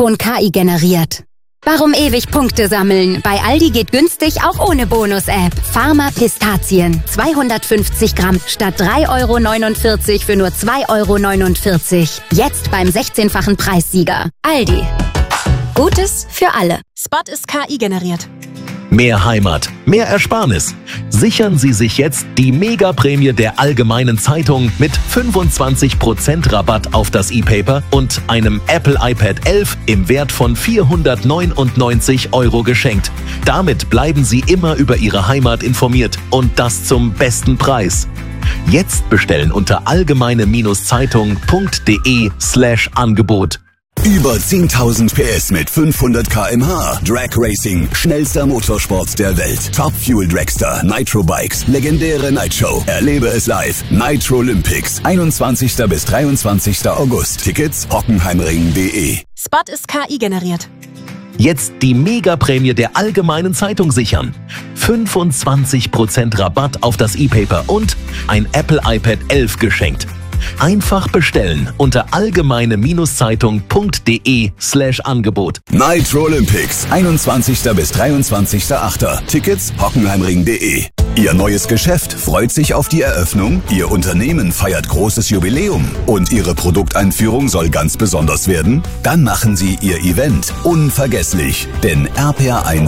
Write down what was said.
Ton KI generiert. Warum ewig Punkte sammeln? Bei Aldi geht günstig auch ohne Bonus-App. Pharma Pistazien. 250 Gramm statt 3,49 € für nur 2,49 €. Jetzt beim 16-fachen Preissieger. Aldi. Gutes für alle. Spot ist KI generiert. Mehr Heimat, mehr Ersparnis. Sichern Sie sich jetzt die Mega-Prämie der Allgemeinen Zeitung mit 25% Rabatt auf das E-Paper und einem Apple iPad 11 im Wert von 499 € geschenkt. Damit bleiben Sie immer über Ihre Heimat informiert und das zum besten Preis. Jetzt bestellen unter allgemeine-zeitung.de/Angebot. Über 10.000 PS mit 500 km/h. Drag Racing, schnellster Motorsport der Welt. Top Fuel Dragster, Nitro Bikes, legendäre Nightshow. Erlebe es live. Nitro Olympics, 21. bis 23. August. Tickets hockenheimring.de. Spot ist KI generiert. Jetzt die Mega-Prämie der Allgemeinen Zeitung sichern. 25% Rabatt auf das E-Paper und ein Apple iPad 11 geschenkt. Einfach bestellen unter allgemeine-zeitung.de/Angebot. Nitro Olympics, 21. bis 23.8. Tickets hockenheimring.de. Ihr neues Geschäft freut sich auf die Eröffnung, Ihr Unternehmen feiert großes Jubiläum und Ihre Produkteinführung soll ganz besonders werden? Dann machen Sie Ihr Event unvergesslich, denn RPR1